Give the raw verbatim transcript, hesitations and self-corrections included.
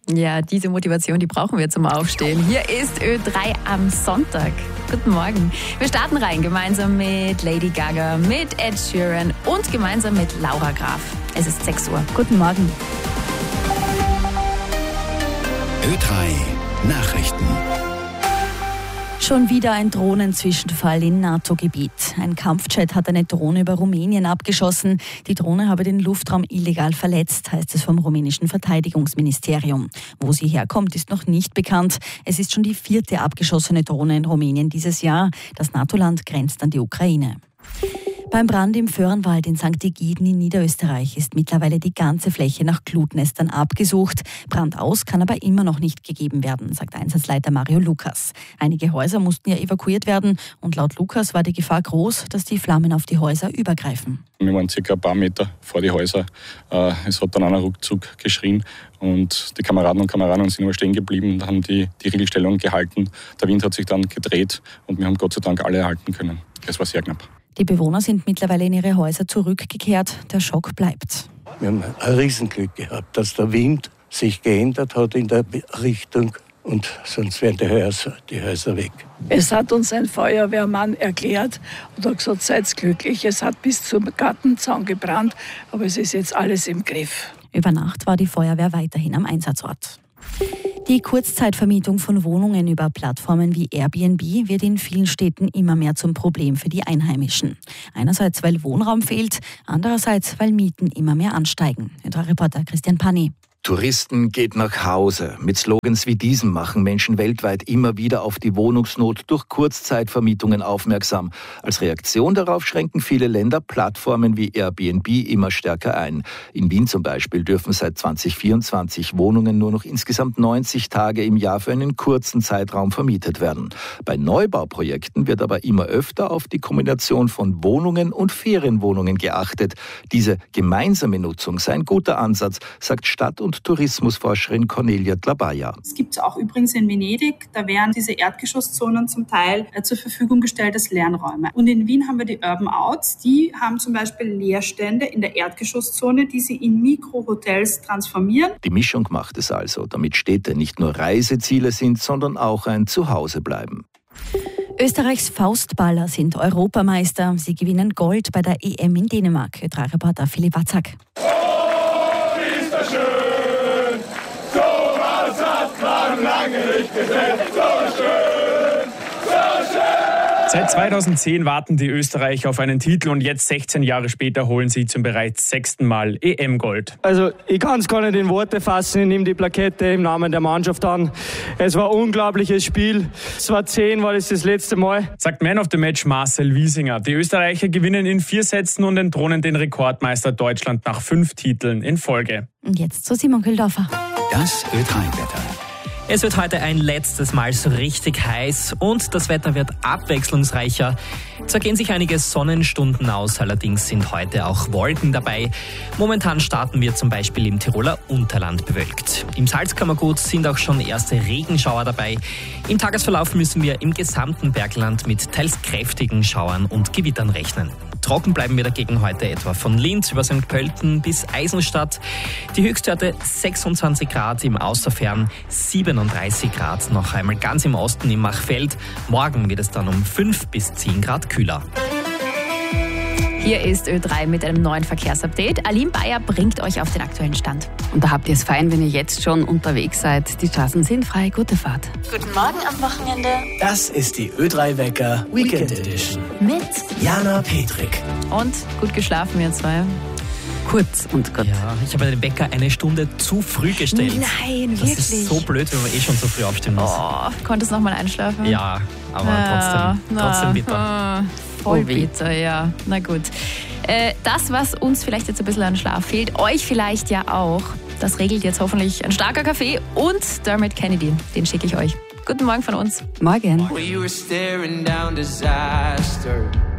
Ja, diese Motivation, die brauchen wir zum Aufstehen. Hier ist Ö drei am Sonntag. Guten Morgen. Wir starten rein gemeinsam mit Lady Gaga, mit Ed Sheeran und gemeinsam mit Laura Graf. Es ist sechs Uhr. Guten Morgen. Ö drei Nachrichten. Schon wieder ein Drohnenzwischenfall in NATO-Gebiet. Ein Kampfjet hat eine Drohne über Rumänien abgeschossen. Die Drohne habe den Luftraum illegal verletzt, heißt es vom rumänischen Verteidigungsministerium. Wo sie herkommt, ist noch nicht bekannt. Es ist schon die vierte abgeschossene Drohne in Rumänien dieses Jahr. Das NATO-Land grenzt an die Ukraine. Beim Brand im Föhrenwald in Sankt Egiden in Niederösterreich ist mittlerweile die ganze Fläche nach Glutnestern abgesucht. Brandaus kann aber immer noch nicht gegeben werden, sagt Einsatzleiter Mario Lukas. Einige Häuser mussten ja evakuiert werden und laut Lukas war die Gefahr groß, dass die Flammen auf die Häuser übergreifen. Wir waren circa ein paar Meter vor die Häuser. Es hat dann einer ruckzuck geschrien und die Kameraden und Kameraden sind nur stehen geblieben und haben die, die Riegelstellung gehalten. Der Wind hat sich dann gedreht und wir haben Gott sei Dank alle erhalten können. Es war sehr knapp. Die Bewohner sind mittlerweile in ihre Häuser zurückgekehrt. Der Schock bleibt. Wir haben ein Riesenglück gehabt, dass der Wind sich geändert hat in der Richtung und sonst wären die Häuser, die Häuser weg. Es hat uns ein Feuerwehrmann erklärt und hat gesagt, seid glücklich, es hat bis zum Gartenzaun gebrannt, aber es ist jetzt alles im Griff. Über Nacht war die Feuerwehr weiterhin am Einsatzort. Die Kurzzeitvermietung von Wohnungen über Plattformen wie Airbnb wird in vielen Städten immer mehr zum Problem für die Einheimischen. Einerseits, weil Wohnraum fehlt, andererseits, weil Mieten immer mehr ansteigen. Unser Reporter Christian Panni. Touristen geht nach Hause. Mit Slogans wie diesem machen Menschen weltweit immer wieder auf die Wohnungsnot durch Kurzzeitvermietungen aufmerksam. Als Reaktion darauf schränken viele Länder Plattformen wie Airbnb immer stärker ein. In Wien zum Beispiel dürfen seit zwanzig vierundzwanzig Wohnungen nur noch insgesamt neunzig Tage im Jahr für einen kurzen Zeitraum vermietet werden. Bei Neubauprojekten wird aber immer öfter auf die Kombination von Wohnungen und Ferienwohnungen geachtet. Diese gemeinsame Nutzung sei ein guter Ansatz, sagt Stadt- und Tourismusforscherin Cornelia Dlabaya. Es gibt es auch übrigens in Venedig, da werden diese Erdgeschosszonen zum Teil äh, zur Verfügung gestellt als Lernräume. Und in Wien haben wir die Urban Outs, die haben zum Beispiel Leerstände in der Erdgeschosszone, die sie in Mikrohotels transformieren. Die Mischung macht es also, damit Städte nicht nur Reiseziele sind, sondern auch ein Zuhause bleiben. Österreichs Faustballer sind Europameister. Sie gewinnen Gold bei der E M in Dänemark. Ö drei Reporter Philipp Watzak. Lange nicht gesehen. So schön, so schön. Seit zweitausendzehn warten die Österreicher auf einen Titel und jetzt sechzehn Jahre später holen sie zum bereits sechsten Mal E M-Gold. Also ich kann es gar nicht in Worte fassen, ich nehme die Plakette im Namen der Mannschaft an. Es war ein unglaubliches Spiel. Es war zehn, war das das letzte Mal. Sagt Man of the Match Marcel Wiesinger. Die Österreicher gewinnen in vier Sätzen und entthronen den Rekordmeister Deutschland nach fünf Titeln in Folge. Und jetzt zu Simon Kühldorfer. Das Ö drei Wetter. Es wird heute ein letztes Mal so richtig heiß und das Wetter wird abwechslungsreicher. Zwar gehen sich einige Sonnenstunden aus, allerdings sind heute auch Wolken dabei. Momentan starten wir zum Beispiel im Tiroler Unterland bewölkt. Im Salzkammergut sind auch schon erste Regenschauer dabei. Im Tagesverlauf müssen wir im gesamten Bergland mit teils kräftigen Schauern und Gewittern rechnen. Trocken bleiben wir dagegen heute etwa von Linz über Sankt Pölten bis Eisenstadt. Die Höchstwerte sechsundzwanzig Grad im Außerfern, siebenunddreißig Grad noch einmal ganz im Osten im Machfeld. Morgen wird es dann um fünf bis zehn Grad kühler. Hier ist Ö drei mit einem neuen Verkehrsupdate. Aline Bayer bringt euch auf den aktuellen Stand. Und da habt ihr es fein, wenn ihr jetzt schon unterwegs seid. Die Straßen sind frei. Gute Fahrt. Guten Morgen am Wochenende. Das ist die Ö drei Wecker Weekend Edition. Mit Jana Petrik. Und gut geschlafen, ihr zwei. Kurz und gut. Ja, ich habe den Wecker eine Stunde zu früh gestellt. Nein, das wirklich? Das ist so blöd, wenn man eh schon so früh aufstehen muss. Oh, konntest du noch mal einschlafen? Ja, aber ja, trotzdem, trotzdem bitter. Ah, voll bitter, ja. Na gut. Äh, das, was uns vielleicht jetzt ein bisschen an Schlaf fehlt, euch vielleicht ja auch, das regelt jetzt hoffentlich ein starker Kaffee und Dermot Kennedy. Den schicke ich euch. Guten Morgen von uns. Morgen. We were staring down disaster.